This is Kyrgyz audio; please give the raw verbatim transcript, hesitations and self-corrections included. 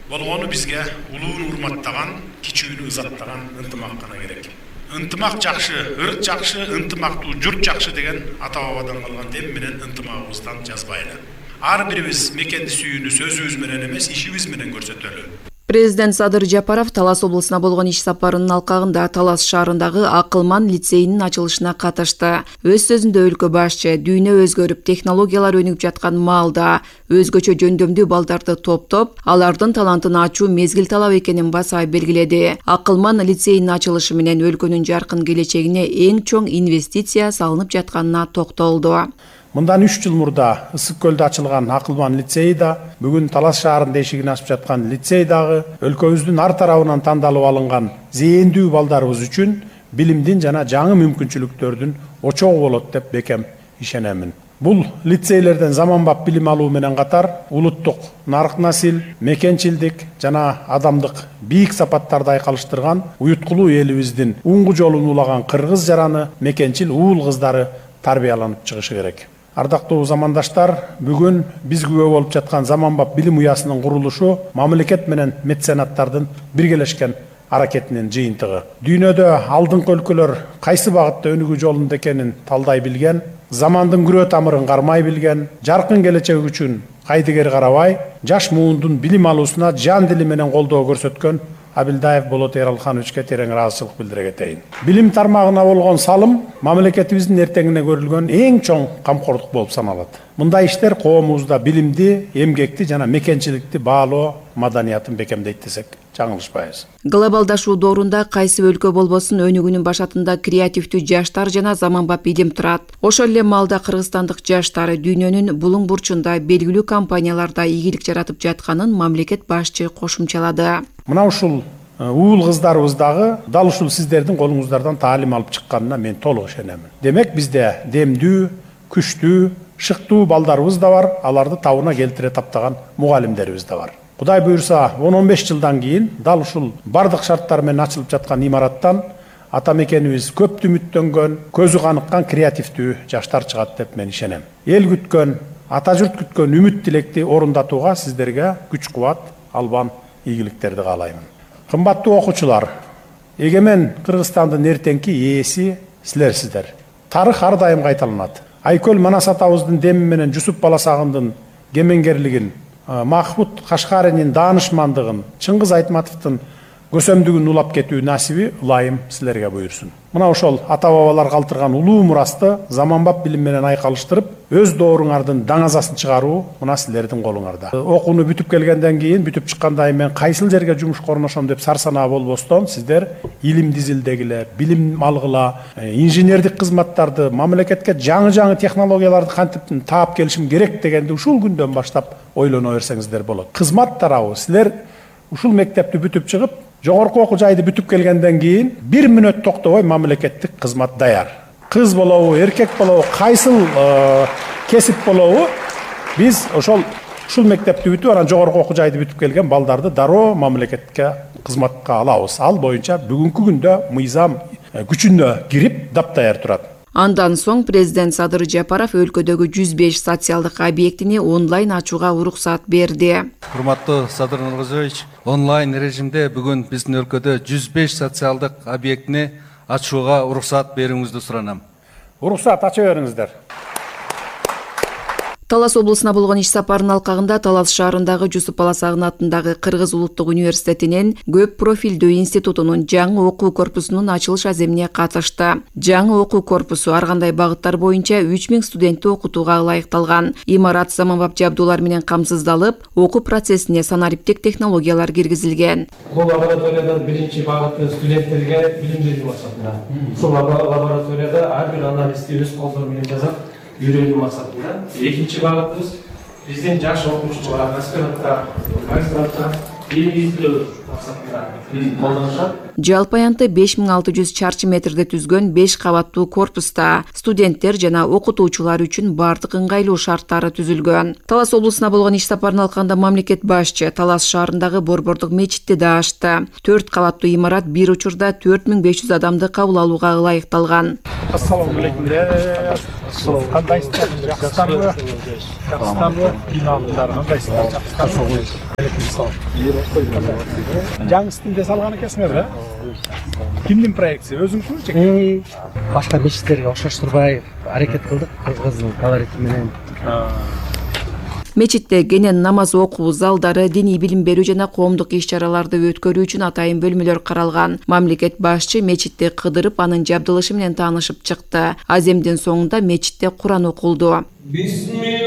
болгону бизге улууну урматтаган, кичүүнү ызаттаган ынтымак гана керек. Ынтымак жакшы, ырк жакшы, ынтымактуу журт жакшы деген ата бабадан калган дем менен ынтымагыбыздан жазбайлы. Ар бирибиз мекенди сүйүүнү сөзүбүз менен эмес, ишибиз менен көрсөтөлү. Президент Садыр Жапаров Талас облусуна болгон иш сапарынын алкагында Талас шаарындагы Акылман лицейинин ачылышына катышты. Өз сөзүндө өлкө башчы дүйнө өзгөрүп, технологиялар өнүгүп жаткан маалда өзгөчө жөндөмдүү балдарды топтоп, алардын талантын ачуу мезгил талап экенин баса белгиледи. Акылман лицейинин ачылышы менен өлкөнүн жаркын келечегине эң чоң инвестиция салынып жатканына токтолду. Мындан үч жыл мурда Ысык көлдө ачылган Акылман лицейи да, бүгүн Талас шаарында эшигин ачып жаткан лицей дагы өлкөбүздүн ар тарабынан тандалып алынган зээндүү балдарыбыз үчүн билимдин жана жаңы мүмкүнчүлүктөрдүн очогу болот деп бекем ишенемин. Бул лицейлерден заманбап билим алуу менен катар улуттук нарк насил, мекенчилдик жана адамдык бийик сапаттарды айкалыштырган уюткулуу элибиздин уңгу жолун улаган кыргыз жараны мекенчил уул кыздары тарбияланып чыгышы керек. Ардактуу замандаштар, бүгүн биз күбө болуп жаткан заманбап билим уясынын курулушу мамлекет менен меценаттардын биргелешкен аракетинин жыйынтыгы. Дүйнөдө алдыңкы өлкөлөр кайсы багытта өнүгүү жолунда экенин талдай билген, замандын күрөө тамырын кармай билген, жаркын келечек үчүн кайдыгер карабай, жаш муундун билим алуусуна жан дили менен колдоо көрсөткөн Абилдаев Болот Эралхановичке терең ыраазычылык билдире кетейин. Билим тармагына болгон салым мамлекетибиздин эртеңине көрүлгөн эң чоң камкордук болуп саналат. Мындай иштер коомубузда билимди, эмгекти жана мекенчиликти баалоо маданиятын бекемдейт десек жаңылышпайбыз. Глобалдашуу доорунда кайсы өлкө болбосун өнүгүүнүн башатында креативдүү жаштар жана заманбап идим турат. Ошол эле маалда кыргызстандык жаштар дүйнөнүн булуң бурчунда белгилүү компанияларда ийгилик жаратып жатканын мамлекет башчы кошумчалады. Мына ушул уул кыздарыбыз дагы дал ушул сиздердин колуңуздардан таалим алып чыкканына мен толук ишенемин. Демек бизде демдүү, күчтүү, шыктуу балдарыбыз да бар, аларды табына келтире таптаган мугалимдерибиз да бар. Кудай буйрса он он беш жылдан кийин дал ушул бардык шарттар менен ачылып жаткан имараттан ата мекенибиз көп үмүттөнгөн, көзү каныккан креативдүү жаштар чыгат деп мен ишенем. Эл күткөн, ата журт күткөн үмүт тилекти орундатууга сиздерге күч кубат, албан ийгиликтерди каалаймын. Кымбаттуу окуучулар, эгемен Кыргызстандын эртеңки ээси силерсиздер. Тарых ар дайым кайталанат. Айкөл Манас атабыздын деми менен Жусуп Баласагындын кемеңгерлигин, Махмуд Кашкаринин даанышмандыгын, Чыңгыз Айтматовдун көсөмдүгүн улап кетүү насиби ылайым силерге буйрсун. Мына ошол ата бабалар калтырган улуу мурасты заманбап билим менен айкалыштырып, өз дооруңардын даңазасын чыгаруу мына силердин колуңарда. Окууну бүтүп келгенден кийин, бүтүп чыккандай мен кайсыл жерге жумушка орношом деп сарсанаа болбостон, сиздер илим дизилдегиле, билим алгыла, инженердик кызматтарды, мамлекетке жаңы-жаңы технологияларды кантип таап келишим керек дегенди ушул күндөн баштап ойлоно берсеңиздер болот. Кызмат тарабы силер ушул мектепти бүтүп чыгып, жогорку окуу жайды бүтүп келгенден кийин бир мүнөт токтобой мамлекеттик кызмат даяр. Кыз болобу, эркек болобу, кайсыл кесип болобу, биз ошол ушул мектепти бүтүп, анан жогорку окуу жайды бүтүп келген балдарды дароо мамлекетке кызматка алабыз. Ал боюнча бүгүнкү күндө мыйзам күчүнө кирип даптаяр турат. Андан соң президент Садыр Жапаров өлкөдөгү жүз беш социалдык объектини онлайн ачууга уруксат берди. Урматтуу Садыр Нургузович, онлайн режимде бүгүн биздин өлкөдө жүз беш социалдык объектини ачууга уруксат берүүңүздү суранам. Уруксат ача бериңиздер. Талас облусуна болгон иш сапарынын алкагында Талас шаарындагы Жусуп Баласагын атындагы Кыргыз улуттук университетинин көп профилдүү институтунун жаңы окуу корпусунун ачылыш аземине катышты. Жаңы окуу корпусу ар кандай багыттар боюнча үч миң студентти окутууга ылайыкталган. Имарат заманбап жабдуулар менен камсыздалып, окуу процессине санариптик технологиялар киргизилген. Бул лабораторияда биринчи багыты студенттерге билим берүү максатында. Ушул лабораторияда ар бир анализди өз колдору менен жасап үйрөнүү максатында. Экинчи багытыбыз биздин жаш окуучулар, аспиранттар, магистранттар билим изилдөө максатында колдонушат. Жалпы аянты беш миң алты жүз чарчы метрде түзгөн беш кабаттуу корпуста студенттер жана окутуучулар үчүн бардык ыңгайлуу шарттары түзүлгөн. Талас облусуна болгон иш сапарын алканда мамлекет башчы Талас шаарындагы Борбордук мечитти да ачты. төрт кабаттуу имарат бир учурда төрт миң беш жүз адамды кабыл алууга ылайыкталган. Ассаламу алейкум. Кандайсыздар? Жакшысыздарбы? Жакшысыздарбы? Бинандар кандайсыздар? Жакшысыздарбы? Жаңы стилде салган экенсиңер, э? Кимдин проектиси? Өзүңүзбү же? Башка мечиттерге окшоштурбай аракет кылдык кызгыздын колорити менен. Мечитте кенен намаз окуу залдары, диний билим берүү жана коомдук иш-чараларды өткөрүү үчүн атайын бөлмөлөр каралган. Мамлекет башчы мечитти кыдырып, анын жабдылышы менен таанышып чыкты. Аземдин соңунда мечитте Куран окулду.